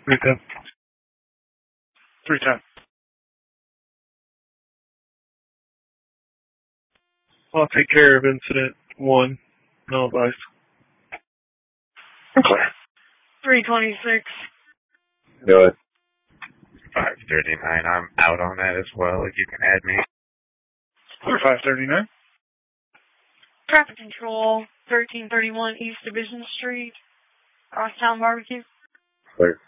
310. 310. I'll take care of incident 1. No advice. Clear. 326. Do it. 539. I'm out on that as well. You can add me. 539. Traffic control, 1331 East Division Street, Crosstown Barbecue. Clear.